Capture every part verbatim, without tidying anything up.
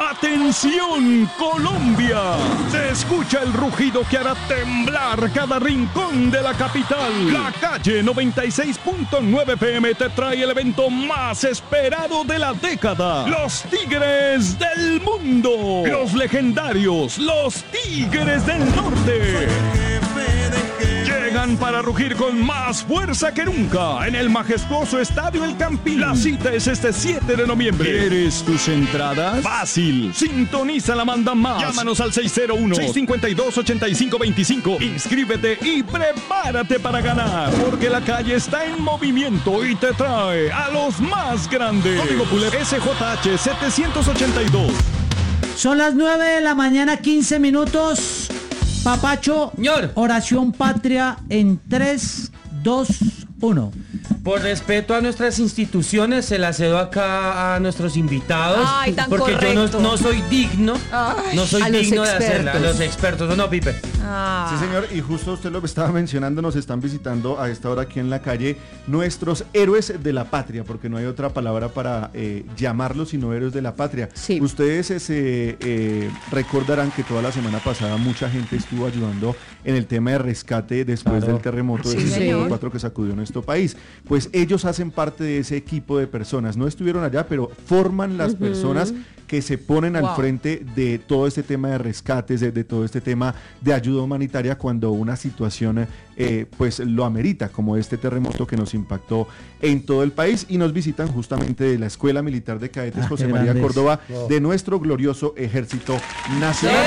¡Atención, Colombia! Se escucha el rugido que hará temblar cada rincón de la capital. La Calle noventa y seis punto nueve F M te trae el evento más esperado de la década. Los Tigres del Mundo. Los legendarios, los Tigres del Norte. Llegan para rugir con más fuerza que nunca en el majestuoso Estadio El Campín. La cita es este siete de noviembre. ¿Quieres tus entradas? Fácil. Sintoniza la manda más. Llámanos al seis cero uno, seis cinco dos, ocho cinco dos cinco. Inscríbete y prepárate para ganar. Porque la calle está en movimiento y te trae a los más grandes. Código Pulet S J H setecientos ochenta y dos. Son las nueve de la mañana, quince minutos. Papacho, Señor. Oración patria en tres, dos, uno. Por respeto a nuestras instituciones, se la cedo acá a nuestros invitados. Ay, tan porque correcto. yo no, no soy digno, Ay, no soy a los digno de hacerla. expertos. Los expertos, ¿o no, Pipe? Ah. Sí, señor, y justo usted lo que estaba mencionando, nos están visitando a esta hora aquí en la calle nuestros héroes de la patria, porque no hay otra palabra para eh, llamarlos sino héroes de la patria. Sí. Ustedes eh, se eh, recordarán que toda la semana pasada mucha gente estuvo ayudando en el tema de rescate después Claro. del terremoto Sí, del señor. setenta y cuatro que sacudió nuestro país. Pues ellos hacen parte de ese equipo de personas, no estuvieron allá, pero forman las Ujú. personas que se ponen Wow. al frente de todo este tema de rescates, de, de todo este tema de ayuda humanitaria cuando una situación eh, pues lo amerita, como este terremoto que nos impactó en todo el país. Y nos visitan justamente de la Escuela Militar de Cadetes Ah, José qué María grandes. Córdoba, Wow. de nuestro glorioso Ejército Nacional.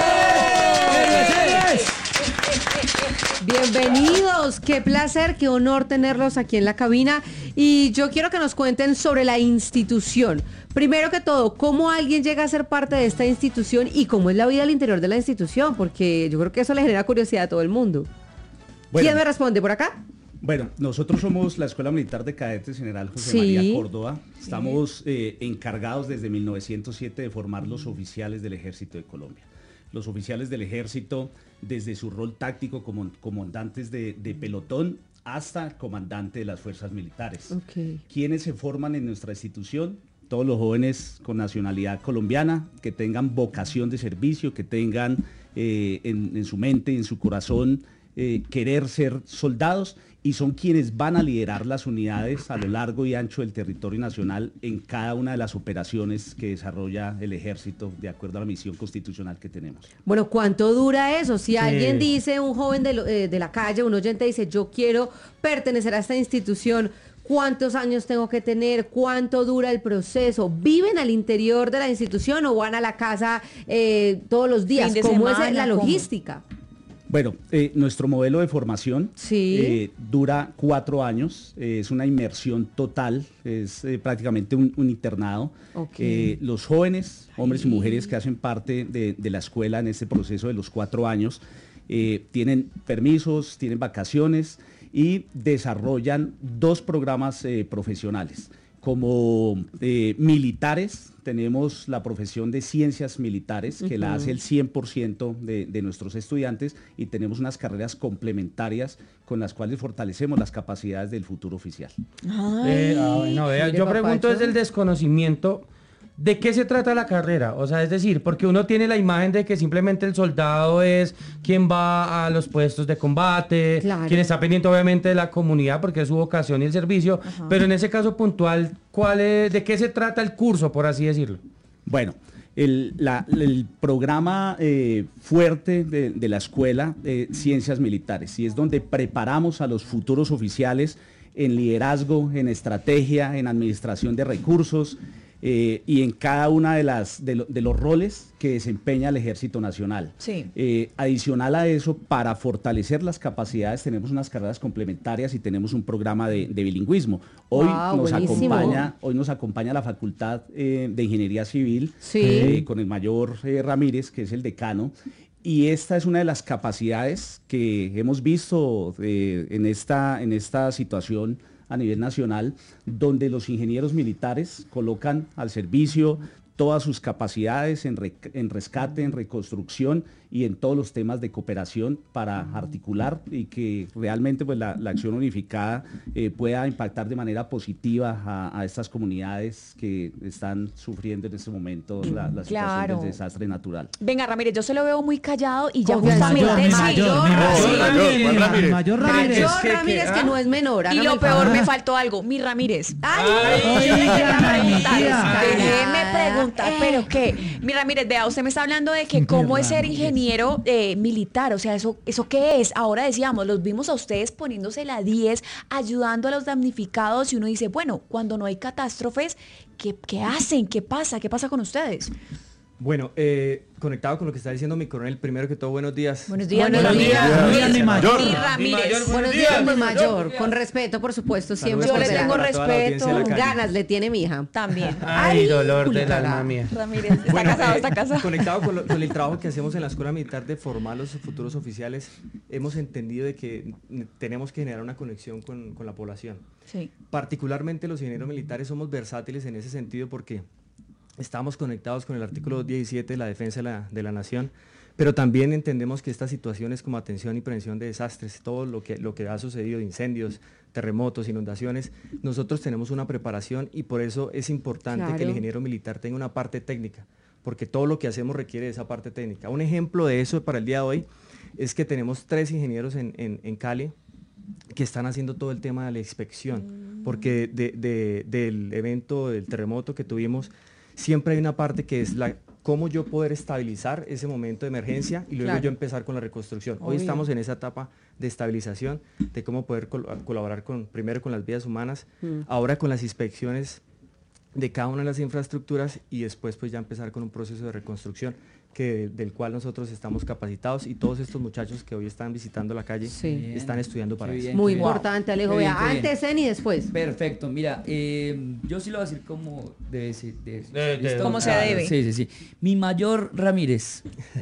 Bienvenidos, qué placer, qué honor tenerlos aquí en la cabina y yo quiero que nos cuenten sobre la institución. Primero que todo, ¿cómo alguien llega a ser parte de esta institución y cómo es la vida al interior de la institución? Porque yo creo que eso le genera curiosidad a todo el mundo. Bueno. ¿Quién me responde por acá? Bueno, nosotros somos la Escuela Militar de Cadetes General José Sí. María Córdoba. Estamos eh, encargados desde mil novecientos siete de formar los oficiales del Ejército de Colombia. Los oficiales del Ejército, desde su rol táctico como comandantes de, de pelotón hasta comandante de las fuerzas militares. Ok. ¿Quiénes se forman en nuestra institución? Todos los jóvenes con nacionalidad colombiana, que tengan vocación de servicio, que tengan eh, en, en su mente, en su corazón, eh, querer ser soldados, y son quienes van a liderar las unidades a lo largo y ancho del territorio nacional en cada una de las operaciones que desarrolla el ejército de acuerdo a la misión constitucional que tenemos. Bueno, ¿cuánto dura eso? Si alguien dice, un joven de, lo- eh, de la calle, un oyente dice, yo quiero pertenecer a esta institución, ¿cuántos años tengo que tener? ¿Cuánto dura el proceso? ¿Viven al interior de la institución o van a la casa eh, todos los días? Fin de ¿Cómo es semana, la ¿cómo? logística? Bueno, eh, nuestro modelo de formación Sí. eh, dura cuatro años, eh, es una inmersión total, es eh, prácticamente un, un internado. Ok. Eh, los jóvenes, hombres y mujeres que hacen parte de, de la escuela en este proceso de los cuatro años, eh, tienen permisos, tienen vacaciones y desarrollan dos programas eh, profesionales. Como eh, militares, tenemos la profesión de ciencias militares, que la hace el cien por ciento de, de nuestros estudiantes, y tenemos unas carreras complementarias con las cuales fortalecemos las capacidades del futuro oficial. Eh, ah, bueno, vea, mire, yo pregunto papacho. desde el desconocimiento, ¿de qué se trata la carrera? O sea, es decir, porque uno tiene la imagen de que simplemente el soldado es quien va a los puestos de combate, Claro. quien está pendiente obviamente de la comunidad porque es su vocación y el servicio, pero en ese caso puntual, ¿cuál es, ¿de qué se trata el curso, por así decirlo? Bueno, el, la- el programa eh, fuerte de, de la escuela, eh, Ciencias Militares, y es donde preparamos a los futuros oficiales en liderazgo, en estrategia, en administración de recursos, eh, y en cada una de, las, de, lo- de los roles que desempeña el Ejército Nacional. Sí. Eh, adicional a eso, para fortalecer las capacidades, tenemos unas carreras complementarias y tenemos un programa de, de bilingüismo. Hoy, Wow, nos buenísimo. acompaña, hoy nos acompaña la Facultad eh, de Ingeniería Civil, Sí. eh, con el mayor eh, Ramírez, que es el decano. Y esta es una de las capacidades que hemos visto eh, en, esta, en esta situación a nivel nacional, donde los ingenieros militares colocan al servicio todas sus capacidades en, re, en rescate, en reconstrucción y en todos los temas de cooperación para articular y que realmente pues, la, la acción unificada eh, pueda impactar de manera positiva a, a estas comunidades que están sufriendo en este momento la, la situación Claro. del desastre natural. Venga, Ramírez, yo se lo veo muy callado y ya Confianza, justamente... mayor, sí. mayor, mayor, Ramírez, Ramírez. mayor Ramírez. Mayor Es que- Ramírez, que- que no es menor. Y hágame lo el peor, favor. me faltó algo. Mi Ramírez. Ay, Oiga, mi tía. Déjeme preguntar, ¿pero qué? Mi Ramírez, vea, usted me está hablando de que cómo es ser ingeniero eh, militar, o sea, ¿eso, ¿eso qué es? Ahora decíamos, los vimos a ustedes poniéndose la diez, ayudando a los damnificados y uno dice, bueno, cuando no hay catástrofes, ¿qué, qué hacen? ¿Qué pasa? ¿Qué pasa con ustedes? Bueno, eh, conectado con lo que está diciendo mi coronel, primero que todo, buenos días. Buenos días, Buenos mi días. Ramírez. Buenos días, mi mayor. Mi Ramírez. Buenos días, mi mayor. Con respeto, por supuesto, siempre. Yo por le delante. tengo Para toda la respeto. audiencia de la calle. Ganas le tiene mi hija. También. Ay, dolor del Juliana. alma mía. Ramírez, está Bueno, casado, eh, está casado. Conectado con, lo- con el trabajo que hacemos en la Escuela Militar de formar los futuros oficiales, hemos entendido de que n- tenemos que generar una conexión con, con la población. Sí. Particularmente los ingenieros militares somos versátiles en ese sentido porque estamos conectados con el artículo diecisiete de la defensa de la, de la nación, pero también entendemos que estas situaciones como atención y prevención de desastres, todo lo que, lo que ha sucedido, incendios, terremotos, inundaciones, nosotros tenemos una preparación y por eso es importante Claro. que el ingeniero militar tenga una parte técnica, porque todo lo que hacemos requiere de esa parte técnica. Un ejemplo de eso para el día de hoy es que tenemos tres ingenieros en, en, en Cali que están haciendo todo el tema de la inspección, porque de, de- del evento, del terremoto que tuvimos, siempre hay una parte que es la cómo yo poder estabilizar ese momento de emergencia y luego Claro. yo empezar con la reconstrucción. Hoy Obvio. estamos en esa etapa de estabilización, de cómo poder col- colaborar con, primero con las vidas humanas, Mm. ahora con las inspecciones de cada una de las infraestructuras y después pues ya empezar con un proceso de reconstrucción que, del cual nosotros estamos capacitados y todos estos muchachos que hoy están visitando la calle Sí. están estudiando para Qué eso. bien. Muy Wow. importante, Alejo. Qué bien, Vea, qué bien. antes en y después. Perfecto, mira, eh, yo sí lo voy a decir como debe ser. de- De- de- ¿listo? Como se Ah, debe. Sí, sí, sí. Mi mayor Ramírez.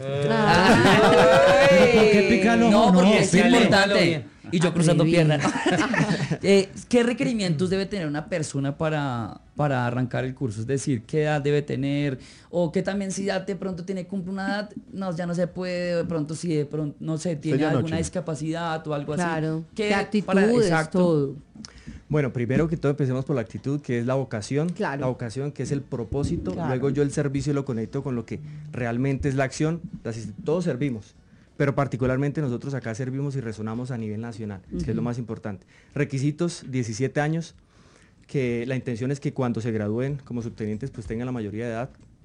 ¿Pero por qué pica el ojo? No, porque es pele. importante. Y yo cruzando Adivina. piernas. Eh, ¿Qué requerimientos debe tener una persona para, para arrancar el curso? Es decir, ¿qué edad debe tener? O que también si ya de pronto tiene cumple una edad, no, ya no se puede, de pronto si de pronto, no sé, tiene ya alguna noche. discapacidad o algo Claro. así. ¿Qué para- actitudes, exacto. todo? Bueno, primero que todo empecemos por la actitud, que es la vocación. Claro. La vocación, que es el propósito. Claro. Luego yo el servicio lo conecto con lo que realmente es la acción. Las inst- todos servimos, pero particularmente nosotros acá servimos y resonamos a nivel nacional, que es lo más importante. Requisitos, diecisiete años, que la intención es que cuando se gradúen como subtenientes pues tengan la mayoría de edad.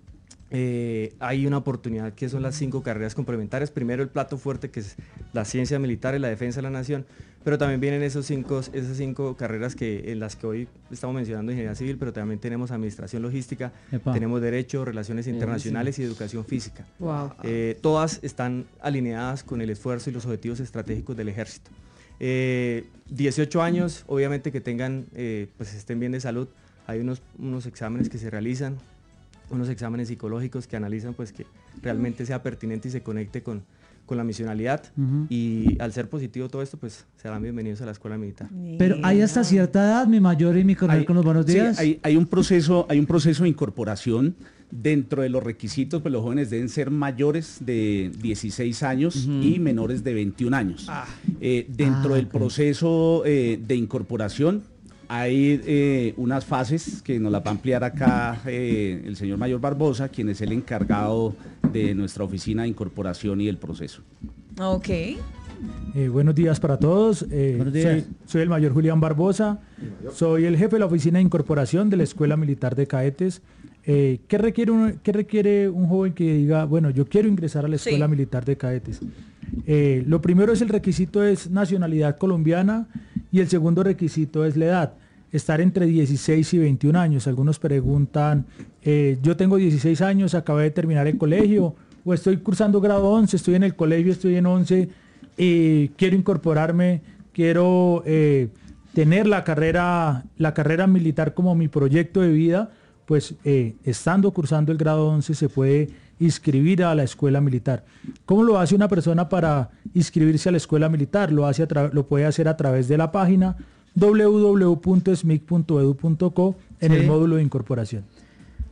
Eh, hay una oportunidad que son las cinco carreras complementarias. Primero el plato fuerte, que es la ciencia militar y la defensa de la nación, pero también vienen esos cinco, esas cinco carreras que, en las que hoy estamos mencionando ingeniería civil, pero también tenemos administración logística, Epa. tenemos derecho, relaciones internacionales y educación física. Wow. Eh, todas están alineadas con el esfuerzo y los objetivos estratégicos del ejército. Eh, dieciocho años, obviamente que tengan, eh, pues estén bien de salud. Hay unos, unos exámenes que se realizan, unos exámenes psicológicos que analizan pues que realmente sea pertinente y se conecte con, con la misionalidad. Ujú. Y al ser positivo todo esto, pues serán bienvenidos a la escuela militar. Pero hay hasta cierta edad, mi mayor y mi coronel, Hay- con los buenos sí, días. hay, hay un proceso, hay un proceso de incorporación. Dentro de los requisitos, pues los jóvenes deben ser mayores de dieciséis años y menores de veintiún años. Eh, dentro Ah, del ok. proceso eh, de incorporación hay eh, unas fases que nos las va a ampliar acá eh, el señor Mayor Barbosa, quien es el encargado de nuestra oficina de incorporación y del proceso. Ok. Eh, buenos días para todos. Eh, Buenos días. Soy, soy el mayor Julián Barbosa. Soy el jefe de la oficina de incorporación de la Escuela Militar de Cadetes. Eh, ¿qué, requiere un, ¿Qué requiere un joven que diga, bueno, yo quiero ingresar a la Sí. Escuela Militar de Cadetes? Eh, lo primero es el requisito es nacionalidad colombiana y el segundo requisito es la edad. Estar entre dieciséis y veintiún años. Algunos preguntan, eh, yo tengo dieciséis años, acabé de terminar el colegio o estoy cursando grado once, estoy en el colegio, estoy en once, eh, quiero incorporarme, quiero eh, tener la carrera, la carrera militar como mi proyecto de vida, pues eh, estando cursando el grado once se puede inscribir a la escuela militar. ¿Cómo lo hace una persona para inscribirse a la escuela militar? Lo, hace a tra- lo puede hacer a través de la página doble u doble u doble u punto s m i c punto e d u punto co en Sí. el módulo de incorporación.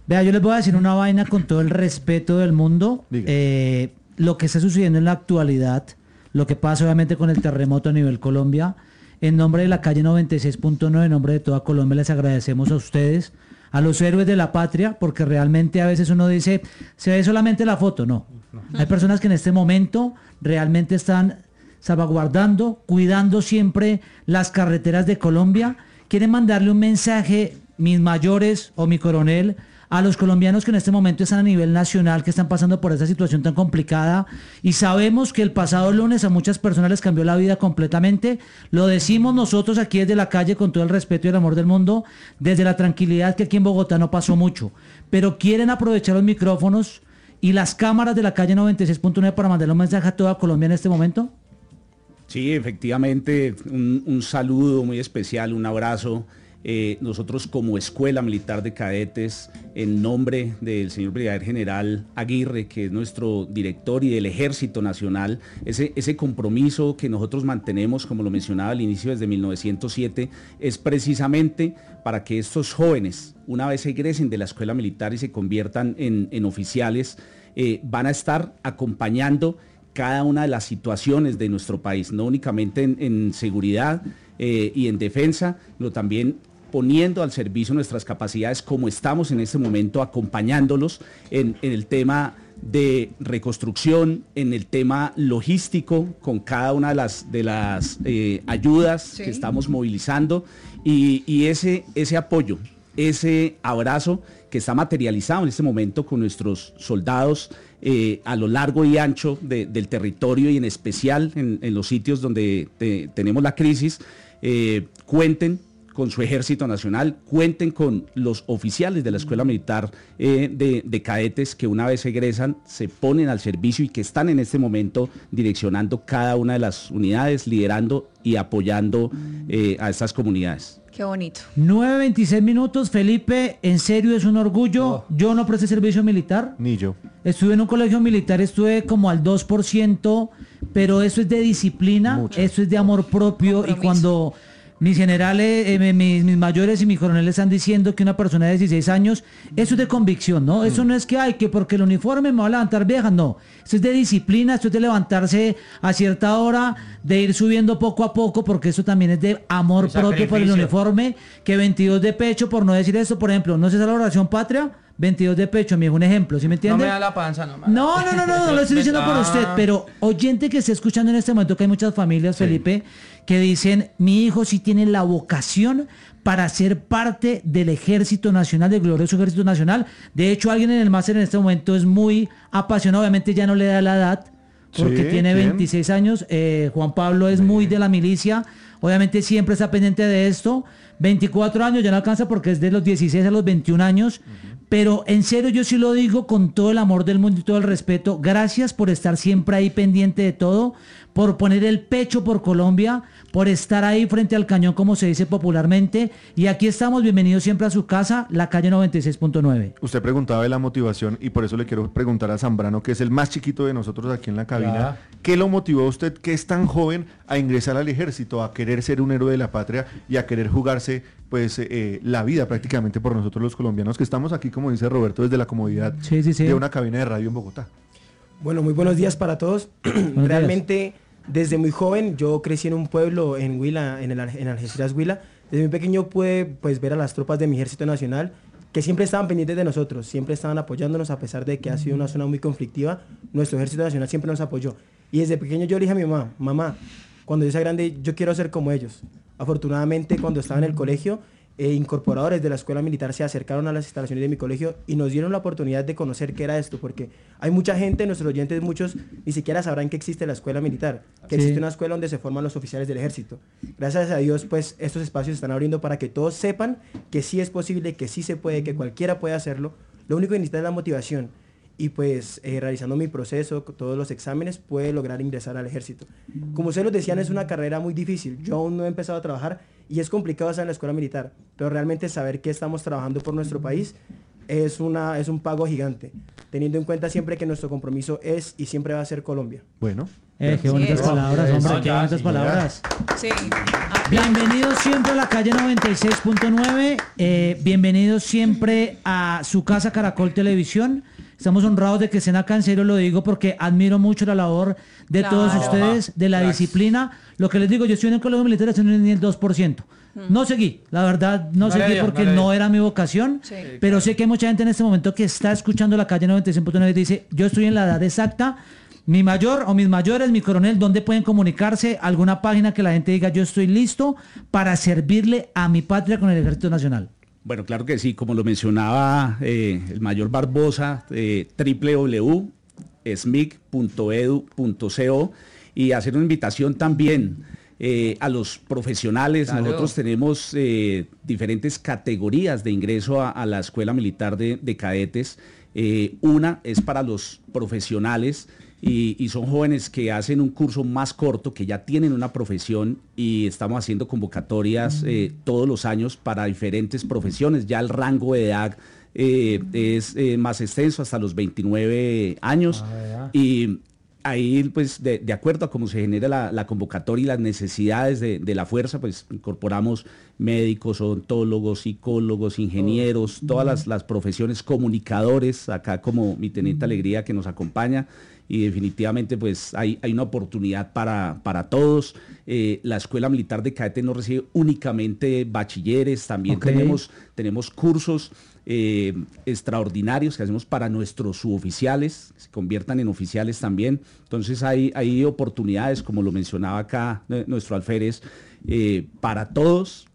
Vea, yo les voy a decir una vaina con todo el respeto del mundo. Eh, lo que está sucediendo en la actualidad, lo que pasa obviamente con el terremoto a nivel Colombia, en nombre de la calle noventa y seis punto nueve, en nombre de toda Colombia, les agradecemos a ustedes, a los héroes de la patria, porque realmente a veces uno dice, se ve solamente la foto, no. no. Hay personas que en este momento realmente están salvaguardando, cuidando siempre las carreteras de Colombia. Quieren mandarle un mensaje, mis mayores o mi coronel, a los colombianos que en este momento están a nivel nacional, que están pasando por esta situación tan complicada, y sabemos que el pasado lunes a muchas personas les cambió la vida completamente. Lo decimos nosotros aquí desde la calle con todo el respeto y el amor del mundo, desde la tranquilidad, que aquí en Bogotá no pasó mucho, pero quieren aprovechar los micrófonos y las cámaras de la calle noventa y seis punto nueve para mandarle un mensaje a toda Colombia en este momento. Sí, efectivamente, un, un saludo muy especial, un abrazo. Eh, nosotros como Escuela Militar de Cadetes, en nombre del señor Brigadier General Aguirre, que es nuestro director, y del Ejército Nacional, ese, ese compromiso que nosotros mantenemos, como lo mencionaba al inicio desde mil novecientos siete, es precisamente para que estos jóvenes, una vez egresen de la Escuela Militar y se conviertan en, en oficiales, eh, van a estar acompañando cada una de las situaciones de nuestro país, no únicamente en, en seguridad eh, y en defensa, sino también poniendo al servicio nuestras capacidades, como estamos en este momento acompañándolos en, en el tema de reconstrucción, en el tema logístico, con cada una de las, de las eh, ayudas sí. que estamos movilizando, y, y ese, ese apoyo, ese abrazo que está materializado en este momento con nuestros soldados eh, a lo largo y ancho de, del territorio, y en especial en, en los sitios donde te, tenemos la crisis. Eh, cuenten con su Ejército Nacional, cuenten con los oficiales de la Escuela Militar eh, de, de Cadetes, que una vez egresan se ponen al servicio y que están en este momento direccionando cada una de las unidades, liderando y apoyando eh, a estas comunidades. Qué bonito. nueve veintiséis minutos, Felipe, en serio es un orgullo. Oh. Yo no presté servicio militar. Ni yo. Estuve en un colegio militar, estuve como al dos por ciento, pero eso es de disciplina, Mucho. Eso es de amor propio. Compromiso. Y cuando mis generales, eh, mis, mis mayores y mis coroneles están diciendo que una persona de dieciséis años, eso es de convicción, ¿no? Mm. Eso no es que hay que porque el uniforme me va a levantar vieja, no. Eso es de disciplina, eso es de levantarse a cierta hora, de ir subiendo poco a poco, porque eso también es de amor propio por el uniforme, que veintidós de pecho, por no decir eso, por ejemplo, no sé si es la oración patria, veintidós de pecho, mi hijo, un ejemplo, ¿sí me entiende? No me da la panza, no me da No, no, no, no, no lo estoy diciendo por usted, pero oyente que esté escuchando en este momento, que hay muchas familias, sí. Felipe, que dicen, mi hijo sí tiene la vocación para ser parte del Ejército Nacional, del glorioso Ejército Nacional. De hecho, alguien en el máster en este momento es muy apasionado, obviamente ya no le da la edad, porque sí, tiene veintiséis ¿quién? Años, eh, Juan Pablo es sí. muy de la milicia, obviamente siempre está pendiente de esto, veinticuatro años ya no alcanza porque es de los dieciséis a los veintiún años, uh-huh. pero en serio yo sí lo digo con todo el amor del mundo y todo el respeto, gracias por estar siempre ahí pendiente de todo, por poner el pecho por Colombia, por estar ahí frente al cañón, como se dice popularmente, y aquí estamos, bienvenidos siempre a su casa, la calle noventa y seis punto nueve. Usted preguntaba de la motivación, y por eso le quiero preguntar a Zambrano, que es el más chiquito de nosotros aquí en la cabina, ya. ¿Qué lo motivó a usted, que es tan joven, a ingresar al ejército, a querer ser un héroe de la patria y a querer jugarse pues eh, la vida prácticamente por nosotros los colombianos, que estamos aquí, como dice Roberto, desde la comodidad sí, sí, sí. de una cabina de radio en Bogotá? Bueno, muy buenos días para todos. Buenos Realmente, días. Desde muy joven, yo crecí en un pueblo en Huila, en, el, en Algeciras, Huila. Desde muy pequeño pude pues, ver a las tropas de mi Ejército Nacional, que siempre estaban pendientes de nosotros, siempre estaban apoyándonos, a pesar de que ha sido una zona muy conflictiva. Nuestro Ejército Nacional siempre nos apoyó. Y desde pequeño yo le dije a mi mamá, mamá, cuando yo sea grande, yo quiero ser como ellos. Afortunadamente, cuando estaba en el colegio, eh, incorporadores de la escuela militar se acercaron a las instalaciones de mi colegio y nos dieron la oportunidad de conocer qué era esto, porque hay mucha gente, nuestros oyentes, muchos ni siquiera sabrán que existe la escuela militar, que sí. existe una escuela donde se forman los oficiales del ejército. Gracias a Dios, pues, estos espacios se están abriendo para que todos sepan que sí es posible, que sí se puede, que cualquiera puede hacerlo. Lo único que necesita es la motivación. Y pues eh, realizando mi proceso, todos los exámenes, puede lograr ingresar al ejército. Como ustedes lo decían, es una carrera muy difícil. Yo aún no he empezado a trabajar y es complicado estar en la escuela militar, pero realmente saber que estamos trabajando por nuestro país es, una, es un pago gigante, teniendo en cuenta siempre que nuestro compromiso es y siempre va a ser Colombia. Bueno. Eh, qué bonitas palabras, hombre, qué bonitas palabras. Sí. Bienvenidos siempre a la calle noventa y seis punto nueve, eh, bienvenidos siempre a su casa Caracol Televisión. Estamos honrados de que estén acá, en serio lo digo porque admiro mucho la labor de Claro. todos ustedes, de la Gracias. disciplina. Lo que les digo, yo estoy en el colegio militar, estoy ni el dos por ciento. No seguí, la verdad no, No seguí le dio, porque no le dio. no era mi vocación, Sí. pero sé que hay mucha gente en este momento que está escuchando la calle noventa y seis punto nueve y dice, yo estoy en la edad exacta. Mi mayor o mis mayores, mi coronel, ¿dónde pueden comunicarse? ¿Alguna página que la gente diga yo estoy listo para servirle a mi patria con el Ejército Nacional? Bueno, claro que sí, como lo mencionaba eh, el mayor Barbosa, eh, doble u doble u doble u punto s m i c punto e d u punto co, y hacer una invitación también eh, a los profesionales. Claro. Nosotros tenemos eh, diferentes categorías de ingreso a, a la Escuela Militar de, de Cadetes. Eh, una es para los profesionales. Y, y son jóvenes que hacen un curso más corto, que ya tienen una profesión, y estamos haciendo convocatorias eh, todos los años para diferentes profesiones. Ya el rango de edad eh, es eh, más extenso, hasta los veintinueve años. Ah, y ahí, pues, de, de acuerdo a cómo se genera la, la convocatoria y las necesidades de, de la fuerza, pues incorporamos médicos, odontólogos, psicólogos, ingenieros, todas las, las profesiones, comunicadores, acá como mi teniente Alegría que nos acompaña. Y definitivamente pues hay, hay una oportunidad para, para todos. Eh, la Escuela Militar de Cadetes no recibe únicamente bachilleres, también Ok. tenemos, tenemos cursos eh, extraordinarios que hacemos para nuestros suboficiales, que se conviertan en oficiales también. Entonces hay, hay oportunidades, como lo mencionaba acá eh, nuestro alférez, eh, para todos,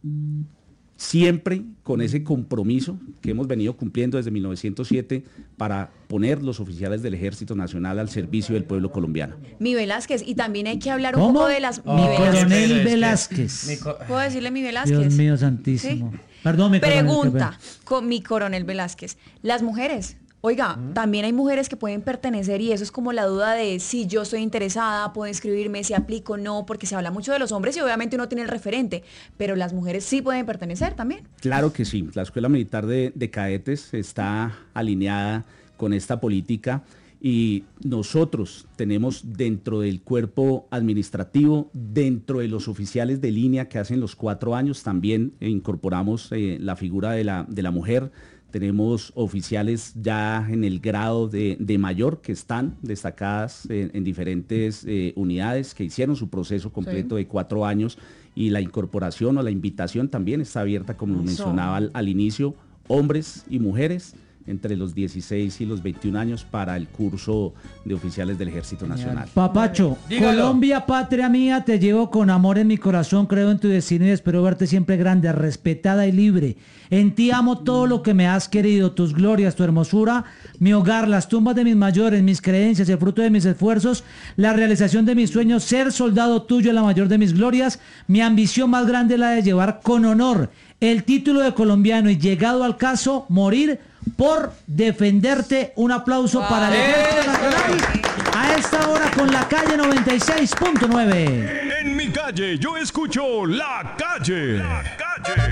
siempre con ese compromiso que hemos venido cumpliendo desde mil novecientos siete para poner los oficiales del Ejército Nacional al servicio del pueblo colombiano. Mi Velázquez, y también hay que hablar un ¿Cómo? poco de las... Mi Mi Velázquez. coronel pero es que- Velázquez. mi co- ¿Puedo decirle mi Velázquez? Dios mío santísimo. Perdón, mi coronel, qué Pregunta pena. con mi coronel Velázquez. Las mujeres, oiga, también hay mujeres que pueden pertenecer, y eso es como la duda de si yo estoy interesada, puedo inscribirme, si aplico o no, porque se habla mucho de los hombres y obviamente uno tiene el referente, pero las mujeres sí pueden pertenecer también. Claro que sí, la Escuela Militar de, de Cadetes está alineada con esta política, y nosotros tenemos dentro del cuerpo administrativo, dentro de los oficiales de línea que hacen los cuatro años, también eh, incorporamos eh, la figura de la, de la mujer. Tenemos oficiales ya en el grado de, de mayor que están destacadas en, en diferentes eh, unidades que hicieron su proceso completo de cuatro años, y la incorporación o la invitación también está abierta, como lo Eso. mencionaba al, al inicio, hombres y mujeres entre los dieciséis y los veintiún años para el curso de oficiales del Ejército Nacional. Papacho, Dígalo. Colombia, patria mía, te llevo con amor en mi corazón, creo en tu destino y espero verte siempre grande, respetada y libre. En ti amo todo lo que me has querido, tus glorias, tu hermosura, mi hogar, las tumbas de mis mayores, mis creencias, el fruto de mis esfuerzos, la realización de mis sueños, ser soldado tuyo es la mayor de mis glorias, mi ambición más grande es la de llevar con honor el título de colombiano y, llegado al caso, morir por defenderte. Un aplauso para el Ejército Nacional a esta hora con la calle noventa y seis punto nueve. En mi calle yo escucho La Calle. La Calle.